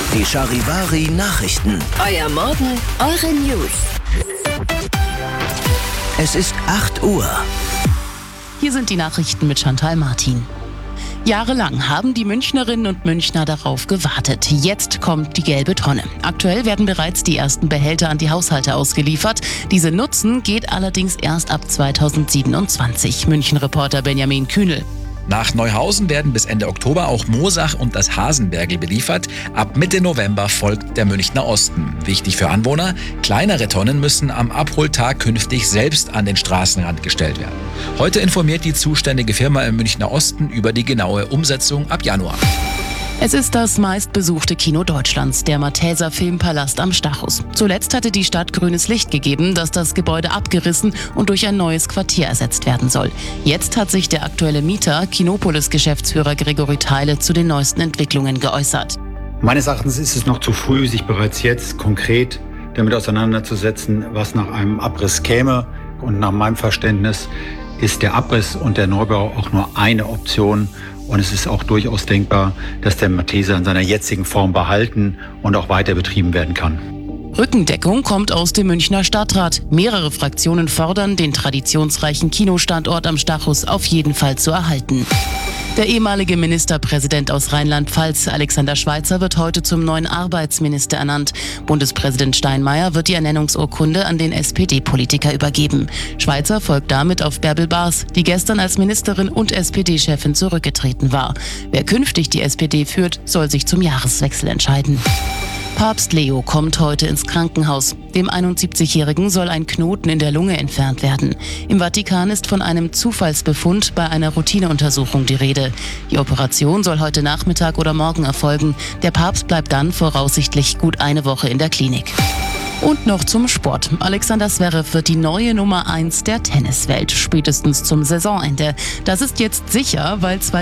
Die Charivari Nachrichten. Euer Morgen, eure News. Es ist 8 Uhr. Hier sind die Nachrichten mit Chantal Martin. Jahrelang haben die Münchnerinnen und Münchner darauf gewartet. Jetzt kommt die gelbe Tonne. Aktuell werden bereits die ersten Behälter an die Haushalte ausgeliefert. Diese Nutzen geht allerdings erst ab 2027. München-Reporter Benjamin Kühnel. Nach Neuhausen werden bis Ende Oktober auch Moosach und das Hasenbergl beliefert. Ab Mitte November folgt der Münchner Osten. Wichtig für Anwohner: kleinere Tonnen müssen am Abholtag künftig selbst an den Straßenrand gestellt werden. Heute informiert die zuständige Firma im Münchner Osten über die genaue Umsetzung ab Januar. Es ist das meistbesuchte Kino Deutschlands, der Malteser Filmpalast am Stachus. Zuletzt hatte die Stadt grünes Licht gegeben, dass das Gebäude abgerissen und durch ein neues Quartier ersetzt werden soll. Jetzt hat sich der aktuelle Mieter, Kinopolis-Geschäftsführer Gregory Theile, zu den neuesten Entwicklungen geäußert. Meines Erachtens ist es noch zu früh, sich bereits jetzt konkret damit auseinanderzusetzen, was nach einem Abriss käme. Und nach meinem Verständnis ist der Abriss und der Neubau auch nur eine Option. Und es ist auch durchaus denkbar, dass der Malteser in seiner jetzigen Form behalten und auch weiter betrieben werden kann. Rückendeckung kommt aus dem Münchner Stadtrat. Mehrere Fraktionen fordern, den traditionsreichen Kinostandort am Stachus auf jeden Fall zu erhalten. Der ehemalige Ministerpräsident aus Rheinland-Pfalz, Alexander Schweitzer, wird heute zum neuen Arbeitsminister ernannt. Bundespräsident Steinmeier wird die Ernennungsurkunde an den SPD-Politiker übergeben. Schweitzer folgt damit auf Bärbel Baas, die gestern als Ministerin und SPD-Chefin zurückgetreten war. Wer künftig die SPD führt, soll sich zum Jahreswechsel entscheiden. Papst Leo kommt heute ins Krankenhaus. Dem 71-Jährigen soll ein Knoten in der Lunge entfernt werden. Im Vatikan ist von einem Zufallsbefund bei einer Routineuntersuchung die Rede. Die Operation soll heute Nachmittag oder morgen erfolgen. Der Papst bleibt dann voraussichtlich gut eine Woche in der Klinik. Und noch zum Sport. Alexander Zverev wird die neue Nummer 1 der Tenniswelt, spätestens zum Saisonende. Das ist jetzt sicher, weil zwei